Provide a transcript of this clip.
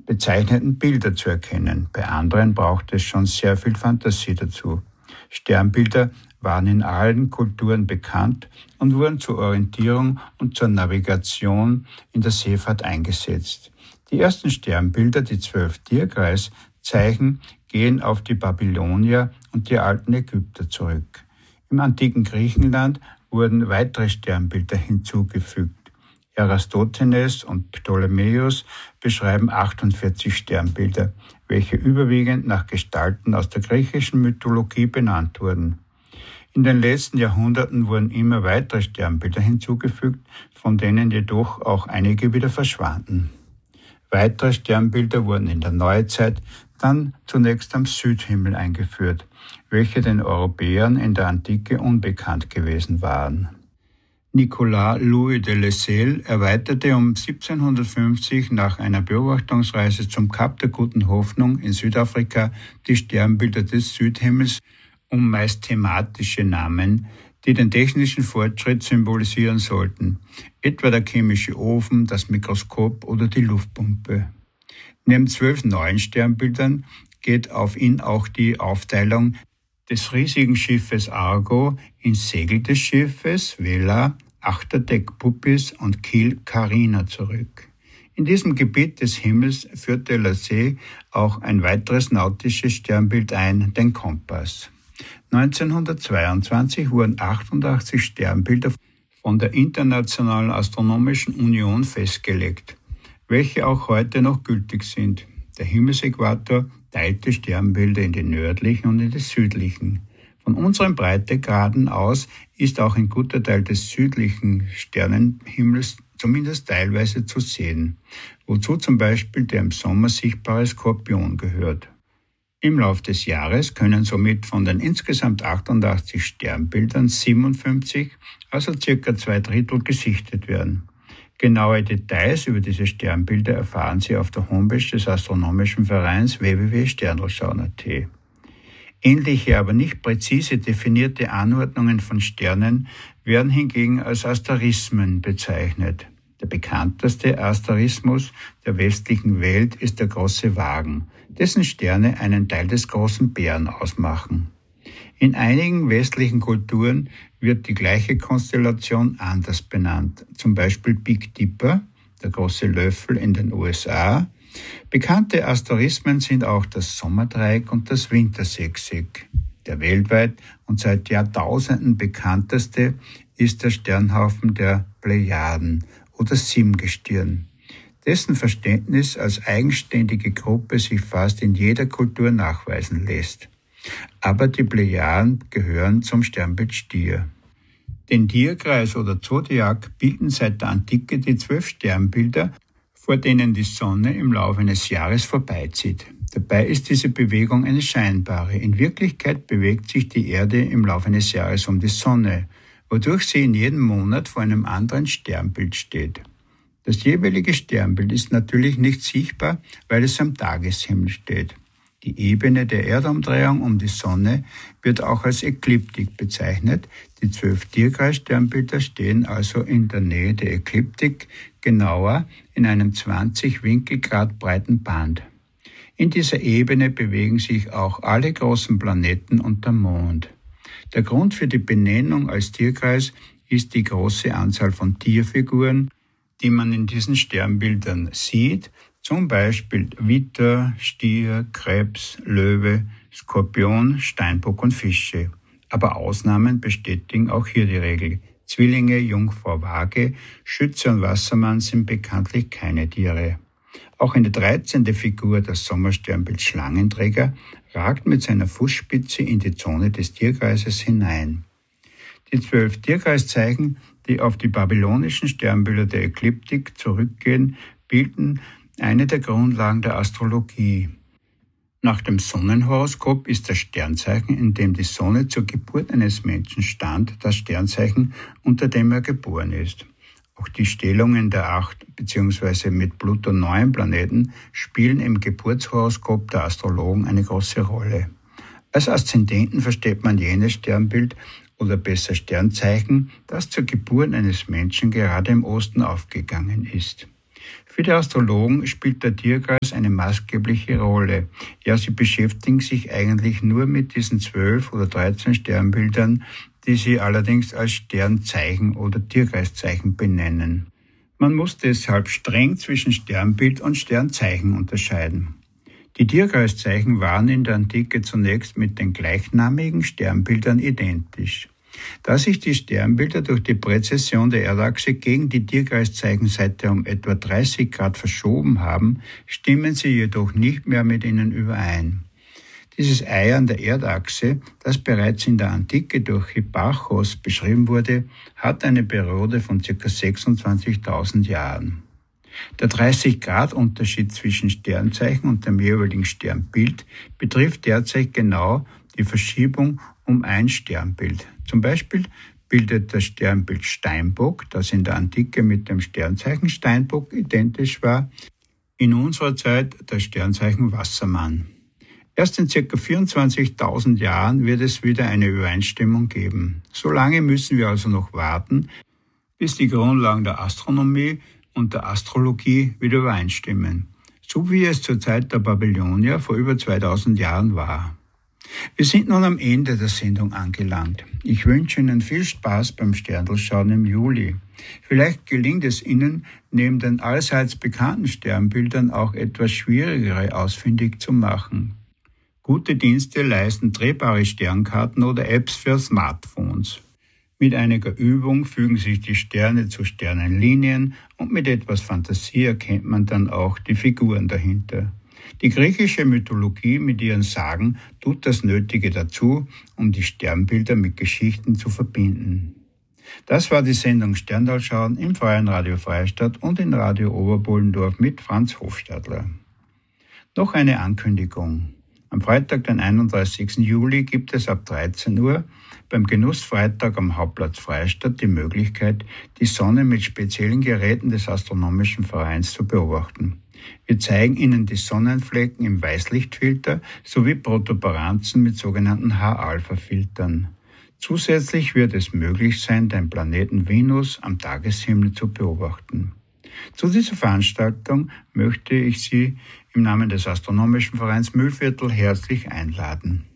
bezeichneten Bilder zu erkennen. Bei anderen braucht es schon sehr viel Fantasie dazu. Sternbilder waren in allen Kulturen bekannt und wurden zur Orientierung und zur Navigation in der Seefahrt eingesetzt. Die ersten Sternbilder, die 12 Tierkreiszeichen, gehen auf die Babylonier und die alten Ägypter zurück. Im antiken Griechenland wurden weitere Sternbilder hinzugefügt. Eratosthenes und Ptolemäus beschreiben 48 Sternbilder, welche überwiegend nach Gestalten aus der griechischen Mythologie benannt wurden. In den letzten Jahrhunderten wurden immer weitere Sternbilder hinzugefügt, von denen jedoch auch einige wieder verschwanden. Weitere Sternbilder wurden in der Neuzeit dann zunächst am Südhimmel eingeführt, welche den Europäern in der Antike unbekannt gewesen waren. Nicolas Louis de Lasselle erweiterte um 1750 nach einer Beobachtungsreise zum Kap der Guten Hoffnung in Südafrika die Sternbilder des Südhimmels um meist thematische Namen, die den technischen Fortschritt symbolisieren sollten, etwa der chemische Ofen, das Mikroskop oder die Luftpumpe. Neben 12 neuen Sternbildern geht auf ihn auch die Aufteilung des riesigen Schiffes Argo in Segel des Schiffes, Vela, Achterdeck Puppis und Kiel Carina zurück. In diesem Gebiet des Himmels führte Lasselle auch ein weiteres nautisches Sternbild ein, den Kompass. 1922 wurden 88 Sternbilder von der Internationalen Astronomischen Union festgelegt, welche auch heute noch gültig sind. Der Himmelsäquator teilt die Sternbilder in die nördlichen und in die südlichen. Von unseren Breitegraden aus ist auch ein guter Teil des südlichen Sternenhimmels zumindest teilweise zu sehen, wozu zum Beispiel der im Sommer sichtbare Skorpion gehört. Im Lauf des Jahres können somit von den insgesamt 88 Sternbildern 57, also circa 2/3, gesichtet werden. Genaue Details über diese Sternbilder erfahren Sie auf der Homepage des Astronomischen Vereins www.sternlschauen.at. Ähnliche, aber nicht präzise definierte Anordnungen von Sternen werden hingegen als Asterismen bezeichnet. Der bekannteste Asterismus der westlichen Welt ist der Große Wagen, dessen Sterne einen Teil des Großen Bären ausmachen. In einigen westlichen Kulturen wird die gleiche Konstellation anders benannt, zum Beispiel Big Dipper, der große Löffel in den USA. Bekannte Asterismen sind auch das Sommerdreieck und das Wintersechseck. Der weltweit und seit Jahrtausenden bekannteste ist der Sternhaufen der Plejaden oder Siebengestirn, dessen Verständnis als eigenständige Gruppe sich fast in jeder Kultur nachweisen lässt. Aber die Plejaden gehören zum Sternbild Stier. Den Tierkreis oder Zodiac bilden seit der Antike die 12 Sternbilder, vor denen die Sonne im Laufe eines Jahres vorbeizieht. Dabei ist diese Bewegung eine scheinbare. In Wirklichkeit bewegt sich die Erde im Laufe eines Jahres um die Sonne, wodurch sie in jedem Monat vor einem anderen Sternbild steht. Das jeweilige Sternbild ist natürlich nicht sichtbar, weil es am Tageshimmel steht. Die Ebene der Erdumdrehung um die Sonne wird auch als Ekliptik bezeichnet. Die 12 Tierkreissternbilder stehen also in der Nähe der Ekliptik, genauer in einem 20 Winkelgrad breiten Band. In dieser Ebene bewegen sich auch alle großen Planeten und der Mond. Der Grund für die Benennung als Tierkreis ist die große Anzahl von Tierfiguren, die man in diesen Sternbildern sieht, zum Beispiel Widder, Stier, Krebs, Löwe, Skorpion, Steinbock und Fische. Aber Ausnahmen bestätigen auch hier die Regel. Zwillinge, Jungfrau, Waage, Schütze und Wassermann sind bekanntlich keine Tiere. Auch eine 13. Figur, das Sommersternbild Schlangenträger, ragt mit seiner Fußspitze in die Zone des Tierkreises hinein. Die 12 Tierkreiszeichen, die auf die babylonischen Sternbilder der Ekliptik zurückgehen, bilden eine der Grundlagen der Astrologie. Nach dem Sonnenhoroskop ist das Sternzeichen, in dem die Sonne zur Geburt eines Menschen stand, das Sternzeichen, unter dem er geboren ist. Auch die Stellungen der 8 bzw. mit Pluto 9 Planeten spielen im Geburtshoroskop der Astrologen eine große Rolle. Als Aszendenten versteht man jenes Sternbild oder besser Sternzeichen, das zur Geburt eines Menschen gerade im Osten aufgegangen ist. Für die Astrologen spielt der Tierkreis eine maßgebliche Rolle. Ja, sie beschäftigen sich eigentlich nur mit diesen 12 oder 13 Sternbildern, die sie allerdings als Sternzeichen oder Tierkreiszeichen benennen. Man muss deshalb streng zwischen Sternbild und Sternzeichen unterscheiden. Die Tierkreiszeichen waren in der Antike zunächst mit den gleichnamigen Sternbildern identisch. Da sich die Sternbilder durch die Präzession der Erdachse gegen die Tierkreiszeichen seither um etwa 30 Grad verschoben haben, stimmen sie jedoch nicht mehr mit ihnen überein. Dieses Eiern der Erdachse, das bereits in der Antike durch Hipparchos beschrieben wurde, hat eine Periode von ca. 26.000 Jahren. Der 30-Grad-Unterschied zwischen Sternzeichen und dem jeweiligen Sternbild betrifft derzeit genau die Verschiebung um ein Sternbild. Zum Beispiel bildet das Sternbild Steinbock, das in der Antike mit dem Sternzeichen Steinbock identisch war, in unserer Zeit das Sternzeichen Wassermann. Erst in ca. 24.000 Jahren wird es wieder eine Übereinstimmung geben. So lange müssen wir also noch warten, bis die Grundlagen der Astronomie und der Astrologie wieder übereinstimmen, so wie es zur Zeit der Babylonier vor über 2000 Jahren war. Wir sind nun am Ende der Sendung angelangt. Ich wünsche Ihnen viel Spaß beim Sterndalschauen im Juli. Vielleicht gelingt es Ihnen, neben den allseits bekannten Sternbildern auch etwas schwierigere ausfindig zu machen. Gute Dienste leisten drehbare Sternkarten oder Apps für Smartphones. Mit einiger Übung fügen sich die Sterne zu Sternenlinien und mit etwas Fantasie erkennt man dann auch die Figuren dahinter. Die griechische Mythologie mit ihren Sagen tut das Nötige dazu, um die Sternbilder mit Geschichten zu verbinden. Das war die Sendung Sterndalschauen im Freien Radio Freistadt und in Radio Oberbullendorf mit Franz Hofstadler. Noch eine Ankündigung. Am Freitag, den 31. Juli, gibt es ab 13 Uhr beim Genussfreitag am Hauptplatz Freistadt die Möglichkeit, die Sonne mit speziellen Geräten des Astronomischen Vereins zu beobachten. Wir zeigen Ihnen die Sonnenflecken im Weißlichtfilter sowie Protuberanzen mit sogenannten H-Alpha-Filtern. Zusätzlich wird es möglich sein, den Planeten Venus am Tageshimmel zu beobachten. Zu dieser Veranstaltung möchte ich Sie im Namen des Astronomischen Vereins Mühlviertel herzlich einladen.